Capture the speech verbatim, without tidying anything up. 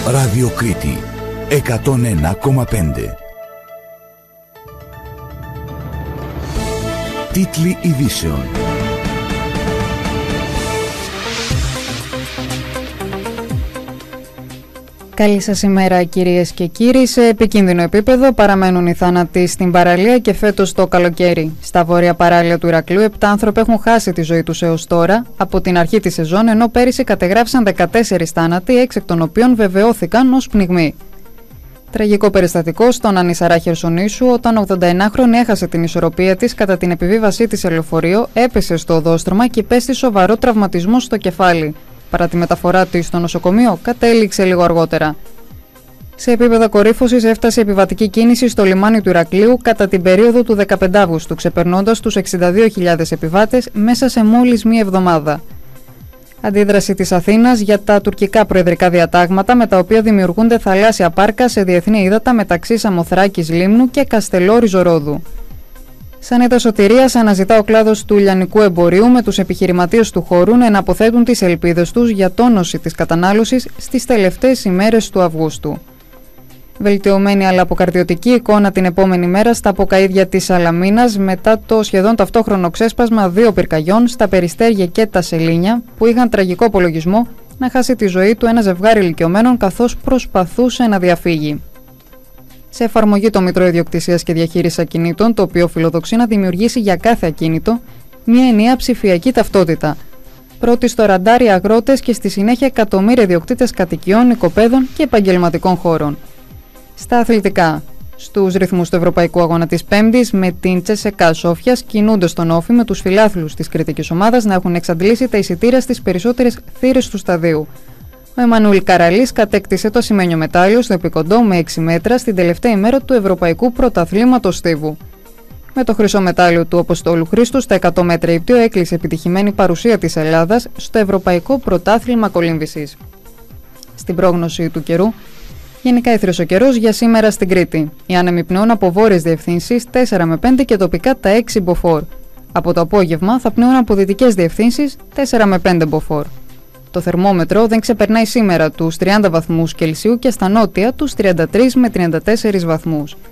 Ράδιο Κρήτη εκατόν ένα κόμμα πέντε. Τίτλοι ειδήσεων. Καλή σας ημέρα κυρίες και κύριοι. Σε επικίνδυνο επίπεδο παραμένουν οι θάνατοι στην παραλία και φέτος το καλοκαίρι. Στα βόρεια παράλια του Ηρακλείου, επτά άνθρωποι έχουν χάσει τη ζωή τους έως τώρα από την αρχή της σεζόν, ενώ πέρυσι κατεγράφησαν δεκατέσσερις θάνατοι, έξι εκ των οποίων βεβαιώθηκαν ως πνιγμοί. Τραγικό περιστατικό στον Ανισαρά Χερσονήσου, όταν ογδονταενάχρονη έχασε την ισορροπία της κατά την επιβίβασή της σε λεωφορείο, έπεσε στο οδόστρωμα και υπέστη σοβαρό τραυματισμό στο κεφάλι. Παρά τη μεταφορά της στο νοσοκομείο, κατέληξε λίγο αργότερα. Σε επίπεδα κορύφωσης έφτασε επιβατική κίνηση στο λιμάνι του Ηρακλείου κατά την περίοδο του δεκαπέντε Αυγούστου, ξεπερνώντας τους εξήντα δύο χιλιάδες επιβάτες μέσα σε μόλις μία εβδομάδα. Αντίδραση της Αθήνας για τα τουρκικά προεδρικά διατάγματα, με τα οποία δημιουργούνται θαλάσσια πάρκα σε διεθνή ύδατα μεταξύ Σαμοθράκης Λίμνου και Καστελόριζο Ζωρόδου. Σανίδα σωτηρίας αναζητά ο κλάδος του λιανικού εμπορίου, με τους επιχειρηματίες του χώρου να εναποθέτουν τις ελπίδες τους για τόνωση της κατανάλωσης στις τελευταίες ημέρες του Αυγούστου. Βελτιωμένη αλλά αποκαρδιωτική εικόνα την επόμενη μέρα στα αποκαΐδια της Σαλαμίνας, μετά το σχεδόν ταυτόχρονο ξέσπασμα δύο πυρκαγιών στα Περιστέρια και τα Σελήνια, που είχαν τραγικό απολογισμό να χάσει τη ζωή του ένα ζευγάρι ηλικιωμένων καθώς προσπαθούσε να διαφύγει. Σε εφαρμογή το Μητρό Ιδιοκτησίας και Διαχείρισης Ακινήτων, το οποίο φιλοδοξεί να δημιουργήσει για κάθε ακίνητο μια ενιαία ψηφιακή ταυτότητα. Πρώτοι στο ραντάρ οι αγρότες και στη συνέχεια εκατομμύρια ιδιοκτήτες κατοικιών, οικοπαίδων και επαγγελματικών χώρων. Στα αθλητικά, στους ρυθμούς του Ευρωπαϊκού Αγώνα της Πέμπτης, με την Τσεσεκά Σόφιας κινούνται στον Όφη, με τους φιλάθλους της κριτικής ομάδας να έχουν εξαντλήσει τα εισιτήρια στις περισσότερες θύρες του σταδίου. Ο Εμμανουήλ Καραλής κατέκτησε το ασημένιο μετάλλιο στο επικοντό με έξι μέτρα στην τελευταία ημέρα του Ευρωπαϊκού Πρωταθλήματος Στίβου. Με το χρυσό μετάλλιο του Αποστόλου Χρήστου στα εκατό μέτρα ύπτιο έκλεισε επιτυχημένη παρουσία της Ελλάδας στο Ευρωπαϊκό Πρωτάθλημα Κολύμβησης. Στην πρόγνωση του καιρού, γενικά ήθριος ο καιρός για σήμερα στην Κρήτη. Οι άνεμοι πνέουν από βόρειες διευθύνσεις τέσσερα με πέντε και τοπικά τα έξι μποφόρ. Από το απόγευμα θα πνέουν από δυτικές διευθύνσεις τέσσερα με πέντε μποφόρ. Το θερμόμετρο δεν ξεπερνάει σήμερα τους τριάντα βαθμούς Κελσίου και στα νότια τους τριάντα τρεις με τριάντα τέσσερις βαθμούς.